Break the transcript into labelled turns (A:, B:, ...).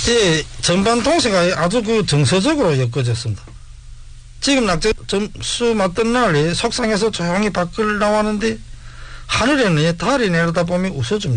A: 예, 전반 동세가 아주 그 정서적으로 엮어졌습니다. 지금 낙제 점수 맞던 날 속상해서 조용히 밖을 나왔는데 하늘에는 달이 내려다 보면 웃어줍니다.